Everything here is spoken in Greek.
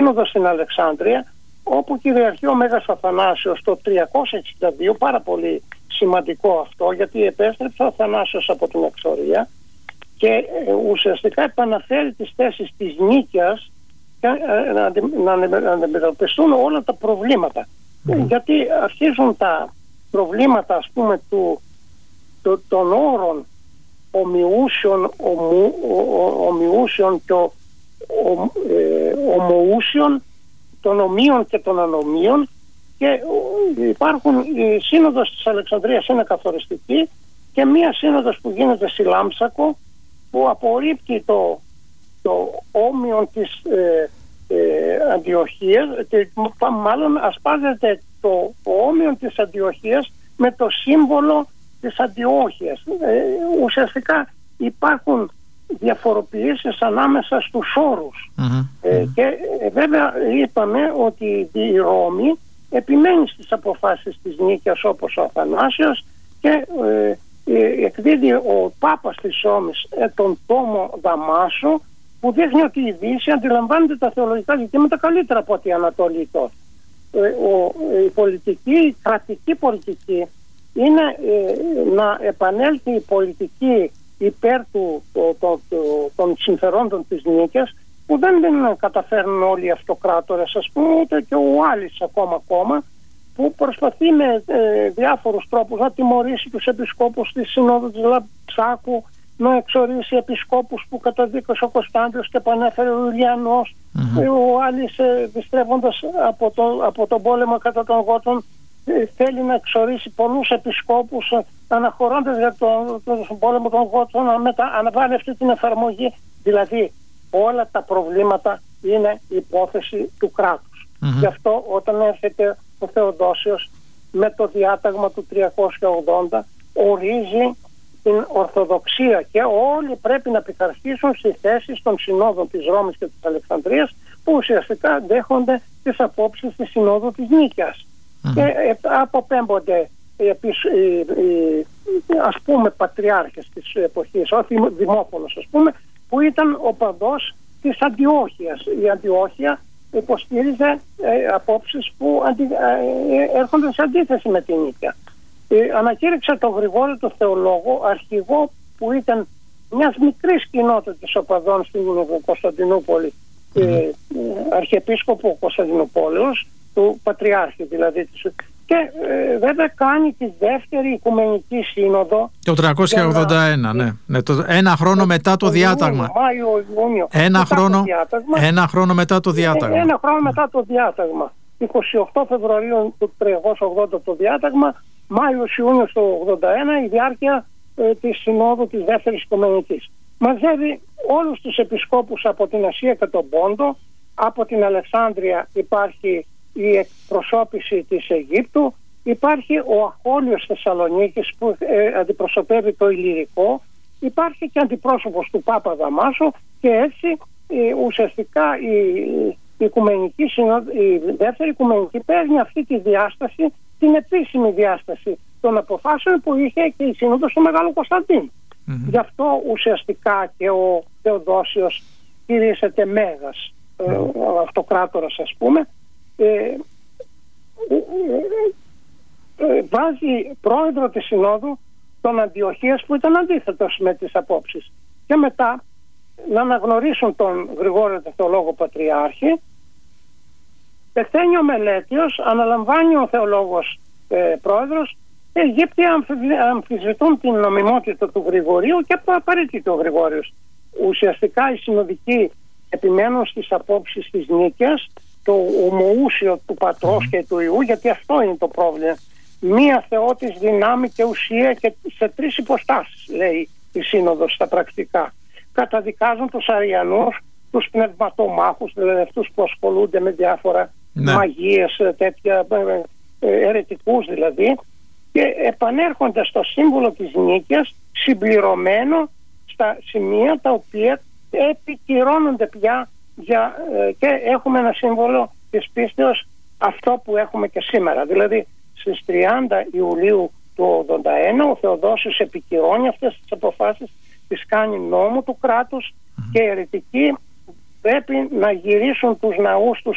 σύνοδο στην Αλεξάνδρεια, όπου κυριαρχεί ο Μέγας Αθανάσιος το 362, πάρα πολύ σημαντικό αυτό, γιατί επέστρεψε ο Αθανάσιος από την εξορία και ουσιαστικά επαναφέρει τις θέσεις της Νίκαιας και να αντιμετωπιστούν όλα τα προβλήματα. Γιατί αρχίζουν τα προβλήματα, ας πούμε, των όρων ομοιούσιων και ομοούσιων, των ομοίων και των ανομίων, και υπάρχουν, η σύνοδος της Αλεξανδρίας είναι καθοριστική και μία σύνοδος που γίνεται στη Λάμψακο, που απορρίπτει το όμοιον της Αντιοχίας, μάλλον ασπάζεται το όμοιον της Αντιοχίας με το σύμβολο της Αντιόχειας. Ουσιαστικά υπάρχουν διαφοροποιήσεις ανάμεσα στους όρους. Και βέβαια είπαμε ότι η Ρώμη επιμένει στις αποφάσεις της Νίκαιας, όπως ο Αθανάσιος, και εκδίδει ο Πάπας της Ρώμης τον τόμο Δαμάσου, που δείχνει ότι η Δύση αντιλαμβάνεται τα θεολογικά ζητήματα καλύτερα από ότι η Ανατολή τότε. Η κρατική πολιτική είναι να επανέλθει η πολιτική υπέρ των συμφερόντων της Νίκαιας, που δεν καταφέρνουν όλοι οι αυτοκράτορες, ας πούμε, ούτε και ο Άλης ακόμα, που προσπαθεί με διάφορους τρόπους να τιμωρήσει τους επισκόπους της Συνόδου της Λαψάκου, να εξορίσει επισκόπους που καταδίκωσε ο Κωνσταντιος και επανέφερε ο Ιουλιανός. Ο Άλης, επιστρέφοντας από τον πόλεμο κατά των Γότων, θέλει να εξορίσει πολλούς επισκόπους, αναχωρώντας για τον πόλεμο των Γότων, να βάλει αυτή την εφαρμογή. Δηλαδή όλα τα προβλήματα είναι υπόθεση του κράτους. Γι' αυτό όταν έρχεται ο Θεοδόσιος με το διάταγμα του 380 ορίζει την Ορθοδοξία, και όλοι πρέπει να πειθαρχήσουν στις θέσεις των συνόδων της Ρώμης και της Αλεξανδρίας, που ουσιαστικά δέχονται τις απόψεις της Συνόδου της Νίκαιας. Και αποπέμπονται ας πούμε πατριάρχες της εποχής, ο Δημόφωνος, ας πούμε, που ήταν ο παδός της Αντιόχειας. Η Αντιόχεια υποστήριζε απόψεις που έρχονται σε αντίθεση με την Νίκαια. Ανακήρυξε τον Γρηγόρη το Θεολόγο αρχηγό, που ήταν μιας μικρής κοινότητας οπαδών στην Κωνσταντινούπολη, αρχιεπίσκοπο Κωνσταντινούπολεως, του Πατριάρχη δηλαδή, και βέβαια κάνει τη δεύτερη Οικουμενική Σύνοδο το 381, ένα χρόνο μετά το διάταγμα. Μάιο-Ιούνιο. Ένα χρόνο μετά το διάταγμα. 28 Φεβρουαρίου του 380 το διάταγμα, Μάιο-Ιούνιο το 81 η διάρκεια της Συνόδου της δεύτερης Οικουμενικής. Μαζεύει όλους τους επισκόπους από την Ασία και τον Πόντο. Από την Αλεξάνδρεια υπάρχει η εκπροσώπηση της Αιγύπτου, υπάρχει ο Αχώλιος Θεσσαλονίκης που αντιπροσωπεύει το Ιλλυρικό, υπάρχει και αντιπρόσωπος του Πάπα Δαμάσου, και έτσι ουσιαστικά η δεύτερη Οικουμενική παίρνει αυτή τη διάσταση, την επίσημη διάσταση των αποφάσεων που είχε και η Σύνοδος του Μεγάλου Κωνσταντίνου. Γι' αυτό ουσιαστικά και ο Θεοδόσιος κηρύσσεται μέγας αυτοκράτορας, ας πούμε. Βάζει πρόεδρο της Συνόδου τον Αντιοχίας, που ήταν αντίθετος με τις απόψεις, και μετά να αναγνωρίσουν τον Γρηγόριο το Θεολόγο Πατριάρχη. Πεθαίνει ο Μελέτιος, αναλαμβάνει ο Θεολόγος πρόεδρος. Οι Αιγύπτιοι αμφισβητούν την νομιμότητα του Γρηγορίου και απαραίτητο ο Γρηγόριος. Ουσιαστικά οι συνοδικοί επιμένουν στις απόψεις της Νίκαιας, το ομοούσιο του πατρός και του Υιού, γιατί αυτό είναι το πρόβλημα. Μία θεότης δυνάμει και ουσία και σε τρεις υποστάσεις, λέει η Σύνοδος στα πρακτικά. Καταδικάζουν τους Αριανούς, τους πνευματομάχους, δηλαδή αυτούς που ασχολούνται με διάφορα μαγείες, τέτοια αιρετικούς δηλαδή, και επανέρχονται στο σύμβολο της Νίκαιας, συμπληρωμένο στα σημεία τα οποία επικυρώνονται πια και έχουμε ένα σύμβολο της πίστεως, αυτό που έχουμε και σήμερα. Δηλαδή στις 30 Ιουλίου του 81 ο Θεοδόσιος επικυρώνει αυτές τις αποφάσεις, τις κάνει νόμο του κράτους, και οι αιρετικοί πρέπει να γυρίσουν τους ναούς τους